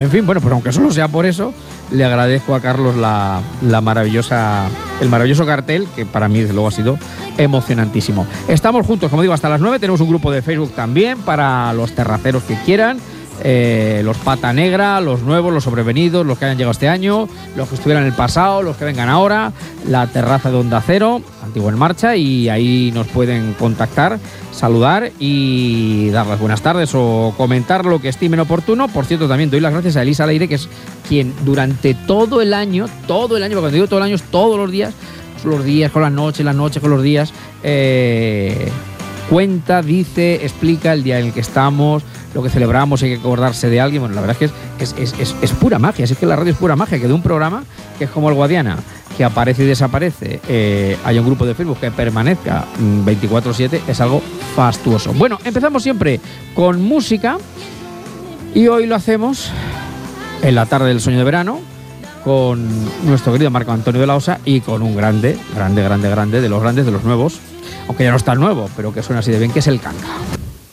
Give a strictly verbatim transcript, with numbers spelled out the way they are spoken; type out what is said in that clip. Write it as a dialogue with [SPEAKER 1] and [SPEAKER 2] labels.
[SPEAKER 1] En fin, bueno, pues aunque solo sea por eso, le agradezco a Carlos la, la maravillosa, el maravilloso cartel, que para mí desde luego ha sido emocionantísimo. Estamos juntos, como digo, hasta las nueve. Tenemos un grupo de Facebook también para los terraceros que quieran. Eh, los pata negra, los nuevos, los sobrevenidos, los que hayan llegado este año, los que estuvieran en el pasado, los que vengan ahora, la terraza de Onda Cero, Antiguo en Marcha, y ahí nos pueden contactar, saludar y dar las buenas tardes o comentar lo que estimen oportuno. Por cierto, también doy las gracias a Elisa Leire, que es quien durante todo el año, todo el año, cuando digo todo el año es todos los días, los días con las noches, las noches con los días, eh, cuenta, dice, explica el día en el que estamos, lo que celebramos, hay que acordarse de alguien. Bueno, la verdad es que es, es, es, es pura magia, es que la radio es pura magia, que de un programa que es como el Guadiana, que aparece y desaparece, eh, hay un grupo de Facebook que permanezca veinticuatro siete, es algo fastuoso. Bueno, empezamos siempre con música y hoy lo hacemos en la tarde del sueño de verano con nuestro querido Marco Antonio de la Osa y con un grande, grande, grande, grande, de los grandes, de los nuevos, aunque ya no está nuevo, pero que suena así de bien, que es el Canca.